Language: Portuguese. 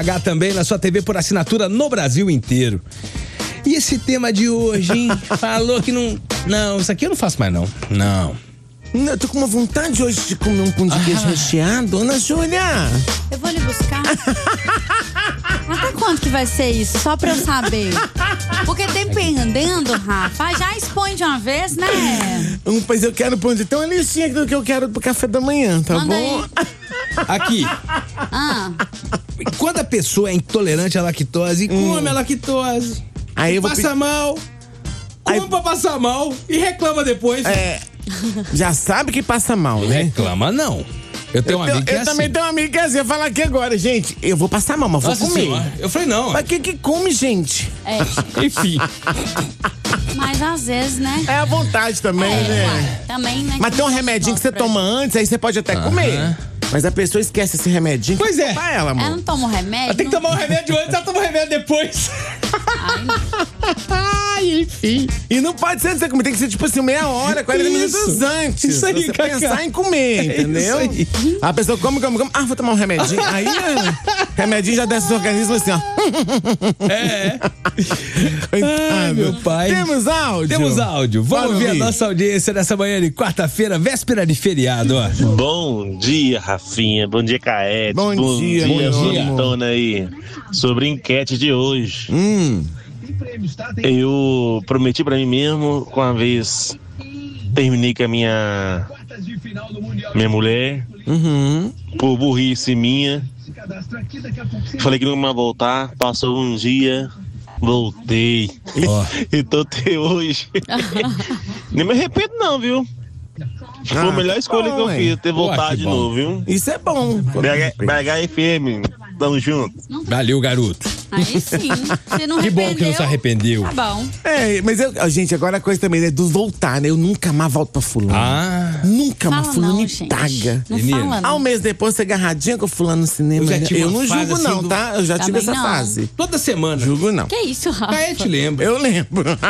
H também na sua TV por assinatura no Brasil inteiro. E esse tema de hoje, hein? Falou que não... Não, isso aqui eu não faço mais, não. Não. Eu tô com uma vontade hoje de comer um pão de queijo recheado. Ana Júlia! Eu vou lhe buscar. Até quanto que vai ser isso? Só pra eu saber. Porque dependendo, Rafa, já expõe de uma vez, né? Pois eu quero pão de... Tem uma listinha do que eu quero pro café da manhã, tá Manda bom? aí. Aqui. Quando a pessoa é intolerante à lactose, come a lactose. Aí eu vou passa mal. Come pra passar mal e reclama depois. Já sabe que passa mal, né? Reclama não. Eu tenho um amigo que é Eu também assim. tenho um amigo que é assim. Eu falo aqui agora, gente, eu vou passar mal, mas vou Nossa comer. Senhora. Eu falei, não. Mas que come, gente? Enfim. Mas às vezes, né? É a vontade também, né? Ué, também, né? Mas tem um remedinho que você toma antes, aí você pode até comer. Mas a pessoa esquece esse remedinho. Pois é. Pra ela, amor. Ela não toma o remédio? Ela tem que tomar o remédio antes, ela toma o remédio depois. Ai, enfim. E não pode ser antes de comer, tem que ser tipo assim, meia hora, 40 minutos antes. Isso aí, você Cacá. pensar em comer, entendeu? Isso aí. A pessoa come. Ah, vou tomar um remedinho. Aí, remedinho já desce no organismo assim, ó. Ai, meu pai. Temos áudio? Temos áudio. Vamos Bora ouvir a ouvir. nossa audiência nessa manhã de quarta-feira, véspera de feriado, ó. Bom dia, Rafinha. Bom dia, Caete. Bom dia, meu amor. Tona aí. Sobre a enquete de hoje. Eu prometi pra mim mesmo, com a vez terminei com a minha mulher, por burrice minha. Falei que não ia voltar, passou um dia, voltei. Então até hoje. Nem me arrependo não, viu? Foi a melhor escolha que eu fiz, ter voltado de novo, viu? Isso é bom. BHFM, tamo junto. Valeu, garoto. Aí sim. Você não Que bom arrependeu. que não se arrependeu. Tá bom. Mas gente, agora a coisa também, né? Do voltar, né? Eu nunca mais volto pra fulano. Nunca mais Fala fulano não, me gente. paga. Não Menina. fala não. Um mês depois, você agarradinha com fulano no cinema. Eu já tive Eu uma não fase julgo assim não, do- tá? Eu já tive Também essa não. fase. Toda semana. Julgo não. Que isso, Rafa? Caete lembra. Eu lembro.